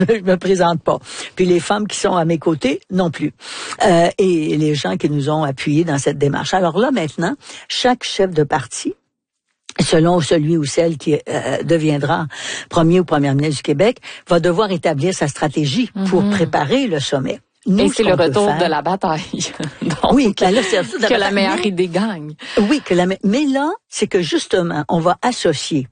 je me présente pas. Puis les femmes qui sont à mes côtés, non plus. Et les gens qui nous ont appuyés dans cette démarche. Alors là, maintenant, chaque chef de parti, selon celui ou celle qui deviendra premier ou première ministre du Québec, va devoir établir sa stratégie pour préparer le sommet. Nous, et c'est le retour de la bataille. Donc, oui, ben là, c'est que la meilleure idée gagne. Oui, mais là, c'est que justement, on va associer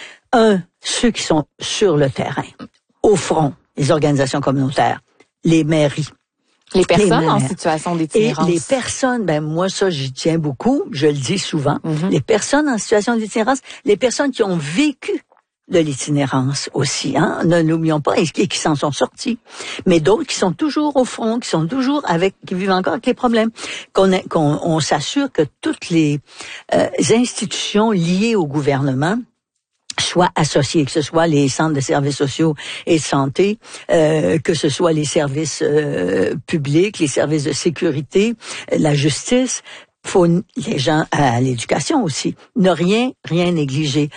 ceux qui sont sur le terrain, au front, les organisations communautaires, les mairies. Les personnes en situation d'itinérance. Et les personnes, ben moi ça j'y tiens beaucoup, je le dis souvent. Les personnes en situation d'itinérance, les personnes qui ont vécu de l'itinérance aussi, hein, ne l'oublions pas, et qui s'en sont sortis. Mais d'autres qui sont toujours au front, qui sont toujours qui vivent encore avec les problèmes. Qu'on s'assure que toutes les institutions liées au gouvernement soient associés, que ce soit les centres de services sociaux et de santé, que ce soit les publics, les services de sécurité, la justice, faut les gens à l'éducation aussi, ne rien négliger.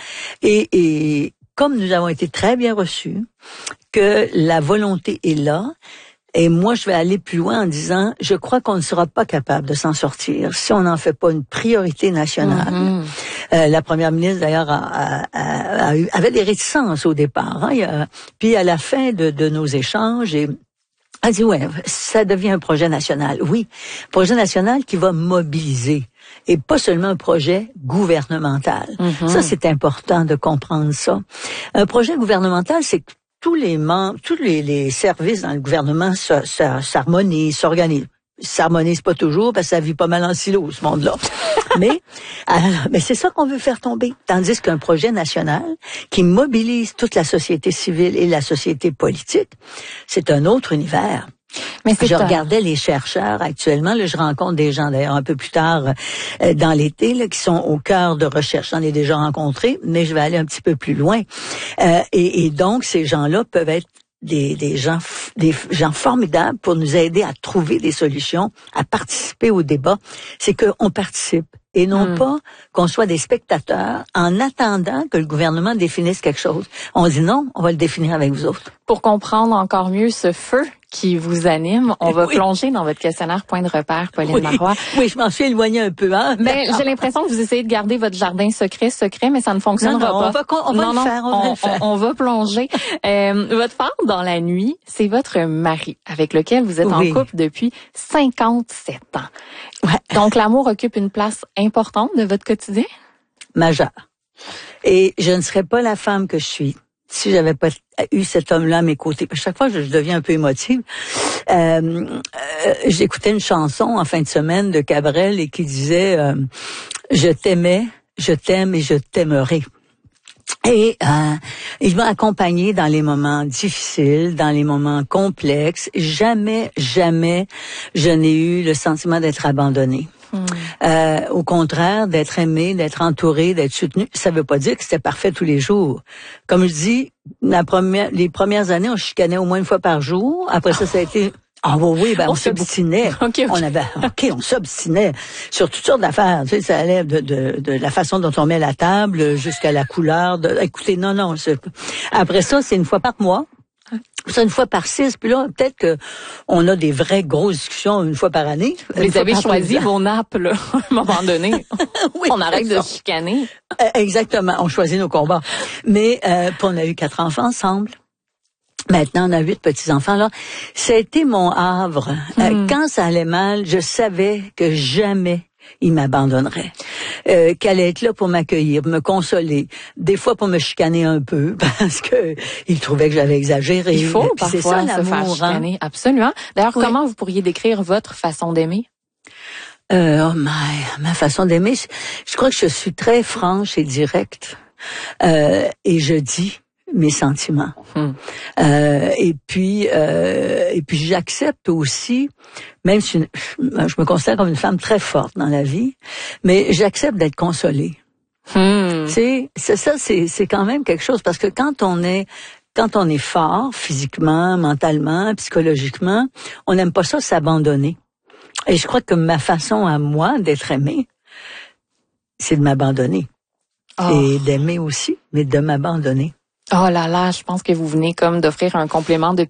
Et comme nous avons été très bien reçus, que la volonté est là. Et moi, je vais aller plus loin en disant, je crois qu'on ne sera pas capable de s'en sortir si on n'en fait pas une priorité nationale. La première ministre, d'ailleurs, avait des réticences au départ. Hein, puis à la fin de nos échanges, elle a dit, ouais, ça devient un projet national. Oui, projet national qui va mobiliser. Et pas seulement un projet gouvernemental. Ça, c'est important de comprendre ça. Un projet gouvernemental, c'est que tous les services dans le gouvernement s'harmonisent, s'organisent. S'harmonisent pas toujours parce que ça vit pas mal en silo, ce monde-là. mais c'est ça qu'on veut faire tomber. Tandis qu'un projet national qui mobilise toute la société civile et la société politique, c'est un autre univers. Mais je regardais les chercheurs actuellement, là, je rencontre des gens d'ailleurs un peu plus tard dans l'été là, qui sont au cœur de recherche. J'en ai déjà rencontré, mais je vais aller un petit peu plus loin. Et donc ces gens-là peuvent être des gens formidables pour nous aider à trouver des solutions, à participer au débat. C'est qu'on participe et non pas qu'on soit des spectateurs en attendant que le gouvernement définisse quelque chose. On dit non, on va le définir avec vous autres. Pour comprendre encore mieux ce feu qui vous anime, on va plonger dans votre questionnaire Point de repère, Pauline Marois. Oui, je m'en suis éloignée un peu. Hein? Ben, j'ai l'impression que vous essayez de garder votre jardin secret, mais ça ne fonctionnera pas. On va le faire. On va plonger. Votre phare dans la nuit, c'est votre mari, avec lequel vous êtes en couple depuis 57 ans. Ouais. Donc, l'amour occupe une place importante de votre quotidien? Majeure. Et je ne serais pas la femme que je suis si j'avais pas eu cet homme-là à mes côtés. À chaque fois, je deviens un peu émotive. J'écoutais une chanson en fin de semaine de Cabrel et qui disait je t'aimais, je t'aime et je t'aimerai. Et il m'a accompagnée dans les moments difficiles, dans les moments complexes. Jamais je n'ai eu le sentiment d'être abandonnée. Au contraire, d'être aimé, d'être entouré, d'être soutenu, ça veut pas dire que c'était parfait tous les jours. Comme je dis, les premières années, on chicanait au moins une fois par jour. Après ça a été on s'obstinait. On s'obstinait sur toutes sortes d'affaires. Tu sais, ça allait de la façon dont on met la table jusqu'à la couleur. Écoutez, non. Après ça, c'est une fois par mois. C'est une fois par 6, puis là, peut-être que on a des vraies grosses discussions une fois par année. Vous avez choisi vos nappes, là, à un moment donné. On arrête de chicaner. Exactement, on choisit nos combats. Mais on a eu 4 enfants ensemble. Maintenant, on a 8 petits-enfants, là. C'était mon havre. Quand ça allait mal, je savais que jamais il m'abandonnerait. Qu'elle allait être là pour m'accueillir, me consoler, des fois pour me chicaner un peu parce que il trouvait que j'avais exagéré. Il faut parfois se faire chicaner, absolument. D'ailleurs, comment vous pourriez décrire votre façon d'aimer? Ma façon d'aimer, je crois que je suis très franche et directe et je dis mes sentiments. Et puis j'accepte aussi, même si je me considère comme une femme très forte dans la vie, mais j'accepte d'être consolée. C'est ça, c'est quand même quelque chose parce que quand on est fort physiquement, mentalement, psychologiquement, on n'aime pas ça s'abandonner. Et je crois que ma façon à moi d'être aimée, c'est de m'abandonner. Et d'aimer aussi, mais de m'abandonner. Oh là là, je pense que vous venez comme d'offrir un complément de